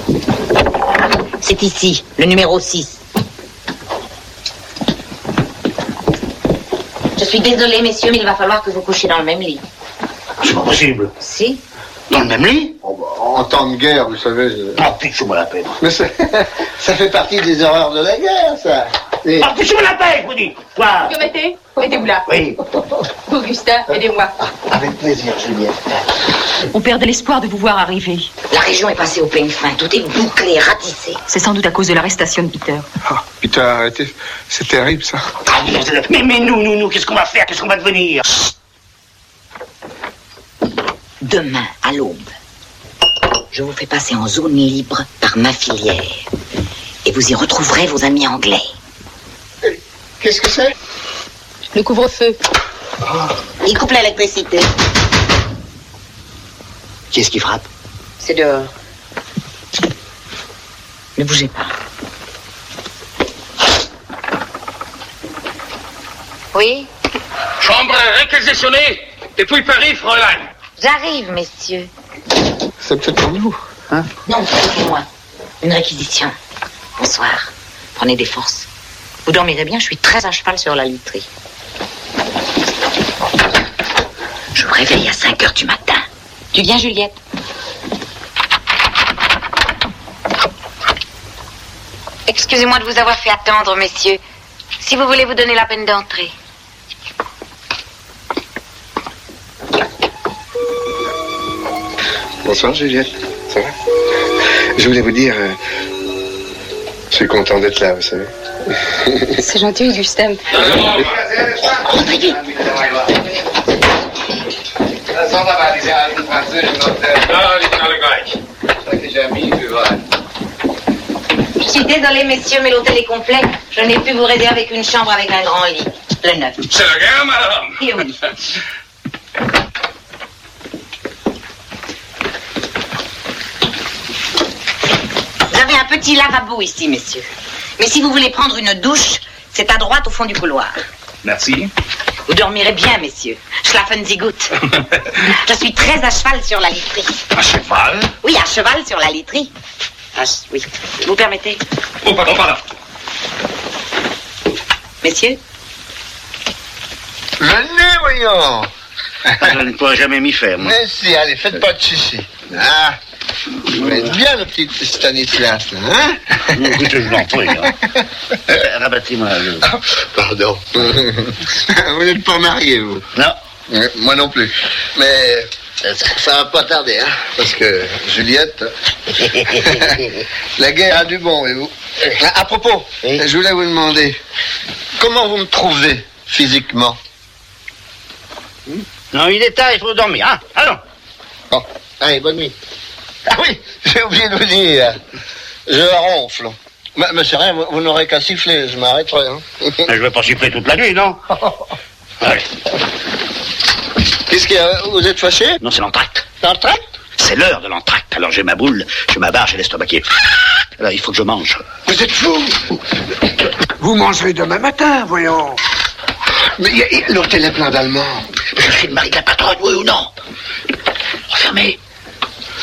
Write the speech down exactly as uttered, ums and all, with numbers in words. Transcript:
C'est ici, le numéro six. Je suis désolée, messieurs, mais il va falloir que vous couchiez dans le même lit. C'est pas possible. Si. Dans le même lit? Oh, bah, en temps de guerre, vous savez... Je... Ah, fiche-moi la peine. Mais ça, ça fait partie des horreurs de la guerre, ça. Et... Ah, fiche-moi la peine, je vous dis. Quoi? Que mettez? Mettez-vous là. Oui. Augustin, aidez-moi. Avec plaisir, Juliette. On perdait l'espoir de vous voir arriver. La région est passée au peigne fin. Tout est bouclé, ratissé. C'est sans doute à cause de l'arrestation de Peter. Oh, Peter, arrêtez. C'est terrible, ça. Ah, mais, mais nous, nous, nous, qu'est-ce qu'on va faire? Qu'est-ce qu'on va devenir? Demain, à l'aube, je vous fais passer en zone libre par ma filière. Et vous y retrouverez vos amis anglais. Qu'est-ce que c'est? Le couvre-feu. Oh. Il coupe l'électricité. Qui est-ce qui frappe? C'est dehors. Ne bougez pas. Oui? Chambre réquisitionnée depuis Paris, Fräulein. J'arrive, messieurs. C'est peut-être pour nous, hein? Non, c'est moi. Une réquisition. Bonsoir. Prenez des forces. Vous dormirez bien, je suis très à cheval sur la literie. Je vous réveille à cinq heures du matin. Tu viens, Juliette? Excusez-moi de vous avoir fait attendre, messieurs. Si vous voulez vous donner la peine d'entrer. Bonsoir, Juliette. Ça va? Je voulais vous dire... Euh, je suis content d'être là, vous savez. C'est gentil, Augustin. Rentrez vite. Je suis désolée, messieurs, mais l'hôtel est complet. Je n'ai pu vous réserver qu'une chambre avec un grand lit. Le neuf. C'est la guerre, madame. Et oui. Vous avez un petit lavabo ici, messieurs. Mais si vous voulez prendre une douche, c'est à droite au fond du couloir. Merci. Vous dormirez bien, messieurs. Schlafen Sie gut. Je suis très à cheval sur la literie. À cheval? Oui, à cheval sur la literie. Ah, oui. Vous permettez? Oh, pardon, pardon. Messieurs? Venez, voyons. Je ne pourrais jamais m'y faire, moi. Mais si, allez, faites pas de soucis. Ah, vous êtes bien, le petit Stanislas, là, hein? Écoutez, je vous en prie, hein. Euh, Rabattez-moi. Le... Ah, pardon. Vous n'êtes pas marié, vous? Non. Euh, moi non plus. Mais ça, ça va pas tarder, hein? Parce que Juliette, la guerre a du bon, et vous? À, à propos, oui? Je voulais vous demander, comment vous me trouvez physiquement? Non, il est tard, il faut dormir, hein? Allons. Bon, allez, bonne nuit. Ah oui, j'ai oublié de vous dire, je ronfle. Mais, mais c'est rien, vous, vous n'aurez qu'à siffler, je m'arrêterai, hein? Je vais pas siffler toute la nuit, non? Allez. Qu'est-ce qu'il y a? Vous êtes fâché? Non, c'est l'entracte. L'entracte? C'est l'heure de l'entracte. Alors j'ai ma boule, j'ai ma barre, j'ai l'estomac qui est... Alors il faut que je mange. Vous êtes fou! Vous mangerez demain matin, voyons. Mais l'hôtel est plein d'Allemands. Je suis le mari de la patronne, oui ou non? Refermez.